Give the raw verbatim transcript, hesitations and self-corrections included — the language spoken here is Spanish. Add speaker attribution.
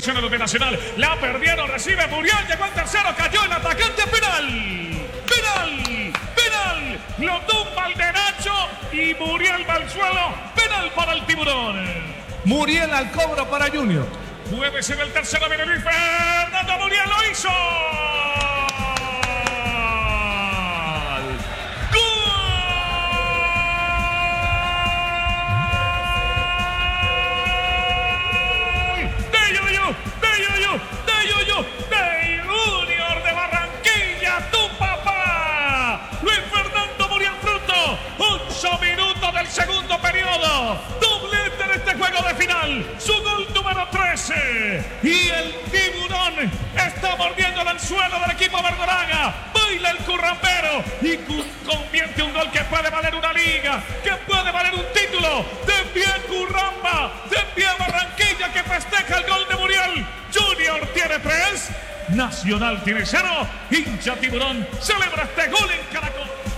Speaker 1: dirección de Nacional. La perdieron, recibe Muriel, llegó al tercero, cayó el atacante, penal. Penal, penal. Lo tumba el de Nacho y Muriel va al suelo. Penal para el Tiburón.
Speaker 2: Muriel al cobro para Junior.
Speaker 1: Puede ser el tercero, viene Luis Fernando Muriel, lo hizo. De Junior de Barranquilla, tu papá, Luis Fernando Muriel Fruto, ocho minutos del segundo periodo, doblete en este juego de final, su gol número trece, y el Tiburón está mordiendo el anzuelo del equipo verdolaga, baila el currambero y convierte un gol que puede valer una liga, que puede valer un título. De pie Curramba, de pie Barranquilla, que festeja el gol de Muriel. Junior tiene tres, Nacional tiene cero, hincha Tiburón celebra este gol en Caracol.